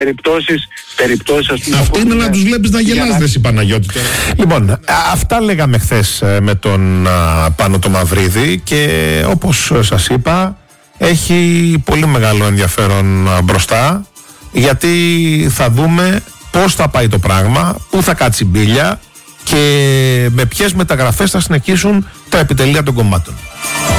περιπτώσεις ας πούμε. Αυτό είναι να τους βλέπεις να γελάς, δεν η Παναγιώτη. Λοιπόν, αυτά λέγαμε χθες με τον Πάνο το Μαυρίδη και όπως σας είπα έχει πολύ μεγάλο ενδιαφέρον μπροστά, γιατί θα δούμε πώς θα πάει το πράγμα, πού θα κάτσει η μπίλια και με ποιες μεταγραφές θα συνεχίσουν τα επιτελεία των κομμάτων.